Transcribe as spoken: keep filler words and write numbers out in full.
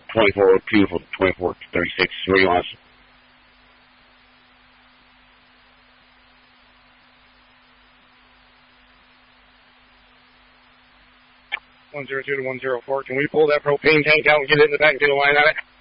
twenty-four two for twenty-four thirty-six. Where do you want us? one zero two to one zero four. Can we pull that propane tank out and get it in the back and get a line on it?